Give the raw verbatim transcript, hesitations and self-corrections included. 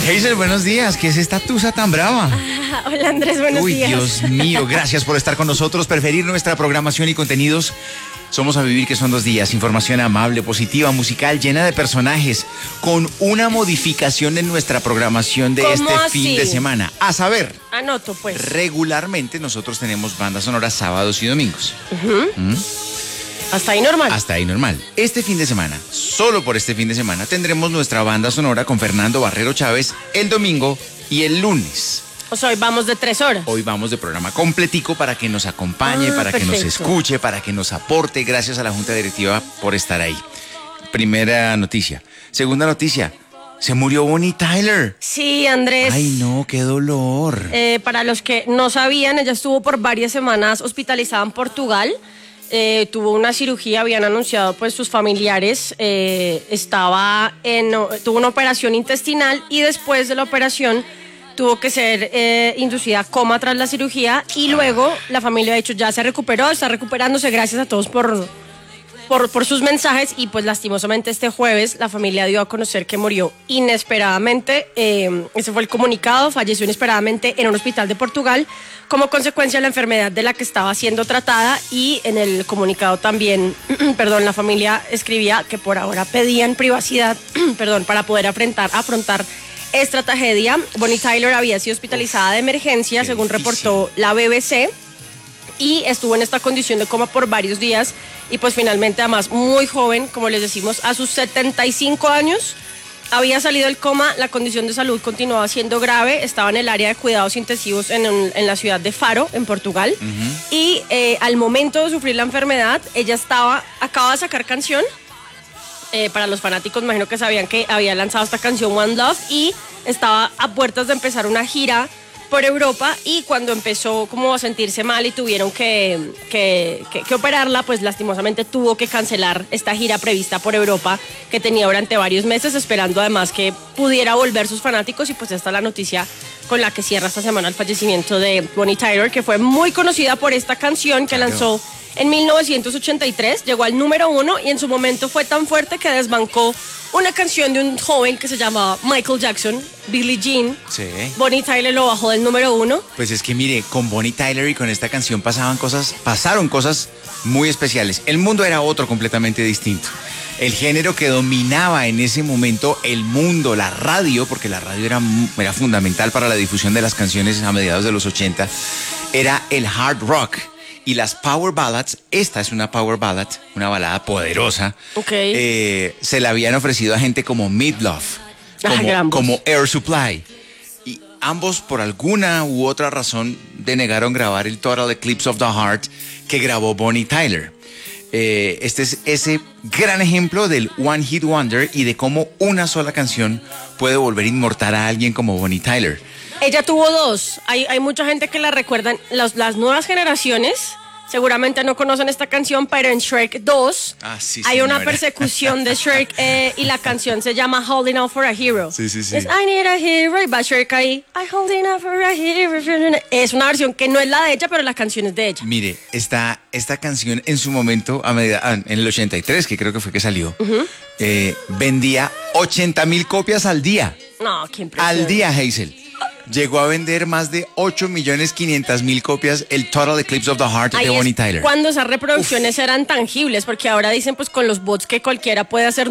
Hazel, buenos días. ¿Qué es esta tusa tan brava? Ah, hola Andrés, buenos Uy, días. Dios mío, gracias por estar con nosotros, preferir nuestra programación y contenidos. Somos A Vivir, que son dos días. Información amable, positiva, musical, llena de personajes, con una modificación en nuestra programación de este ¿Cómo fin así? de semana. A saber, Anoto, pues. regularmente nosotros tenemos bandas sonoras sábados y domingos. Uh-huh. ¿Mm? Hasta ahí normal. Hasta ahí normal. Este fin de semana, solo por este fin de semana, tendremos nuestra banda sonora con Fernando Barrero Chávez el domingo y el lunes. O sea, hoy vamos de tres horas. Hoy vamos de programa completico para que nos acompañe, Ah, para que nos perfecto. escuche, para que nos aporte. Gracias a la Junta Directiva por estar ahí. Primera noticia. Segunda noticia. Se murió Bonnie Tyler. Sí, Andrés. Ay, no, qué dolor. Eh, para los que no sabían, ella estuvo por varias semanas hospitalizada en Portugal. Eh, tuvo una cirugía, habían anunciado pues sus familiares. Eh, estaba en, tuvo una operación intestinal y después de la operación tuvo que ser eh, inducida a coma tras la cirugía y luego la familia ha dicho ya se recuperó, está recuperándose, gracias a todos por, por, por sus mensajes y pues lastimosamente este jueves la familia dio a conocer que murió inesperadamente, eh, ese fue el comunicado, falleció inesperadamente en un hospital de Portugal como consecuencia de la enfermedad de la que estaba siendo tratada y en el comunicado también, perdón, la familia escribía que por ahora pedían privacidad, perdón, para poder afrontar, afrontar esta tragedia. Bonnie Tyler había sido hospitalizada de emergencia, según reportó la B B C, y estuvo en esta condición de coma por varios días y pues finalmente, además muy joven, como les decimos, a sus setenta y cinco años, había salido del coma, la condición de salud continuaba siendo grave, estaba en el área de cuidados intensivos en, un- en la ciudad de Faro, en Portugal, Ujú. y eh, al momento de sufrir la enfermedad, ella estaba, acaba de sacar canción. Eh, para los fanáticos, imagino que sabían que había lanzado esta canción One Love y estaba a puertas de empezar una gira por Europa y cuando empezó como a sentirse mal y tuvieron que, que, que, que operarla, pues lastimosamente tuvo que cancelar esta gira prevista por Europa que tenía durante varios meses, esperando además que pudiera volver sus fanáticos y pues esta es la noticia con la que cierra esta semana el fallecimiento de Bonnie Tyler, que fue muy conocida por esta canción que Claro. lanzó en mil novecientos ochenta y tres, llegó al número uno y en su momento fue tan fuerte que desbancó una canción de un joven que se llamaba Michael Jackson, Billie Jean. Sí. Bonnie Tyler lo bajó del número uno. Pues es que mire, con Bonnie Tyler y con esta canción pasaban cosas, pasaron cosas muy especiales. El mundo era otro completamente distinto. El género que dominaba en ese momento el mundo, la radio, porque la radio era, mu- era fundamental para la difusión de las canciones a mediados de los ochenta, era el hard rock. Y las power ballads, esta es una power ballad, una balada poderosa, Ok. eh, se la habían ofrecido a gente como Meatloaf, Ah, como, gran voz. como Air Supply. Y ambos, por alguna u otra razón, denegaron grabar el Total Eclipse of the Heart que grabó Bonnie Tyler. Eh, este es ese gran ejemplo del One Hit Wonder y de cómo una sola canción puede volver inmortal a alguien como Bonnie Tyler. Ella tuvo dos. Hay, hay mucha gente que la recuerdan. Las, las nuevas generaciones seguramente no conocen esta canción, pero en Shrek dos Ah, sí, hay una señora. persecución de Shrek eh, y la canción se llama Holding Out for a Hero. Sí, sí, sí. Es I need a hero y va Shrek ahí. I holding out for a hero. Es una versión que no es la de ella, pero la canción es de ella. Mire, esta, esta canción en su momento, a medida, ah, en el ochenta y tres, que creo que fue que salió, eh, vendía ochenta mil copias al día. No, qué impresión. Al día, Hazel. Llegó a vender más de ocho millones quinientas mil copias el Total Eclipse of the Heart Ahí de es Bonnie Tyler. cuando esas reproducciones eran tangibles, porque ahora dicen pues con los bots que cualquiera puede hacer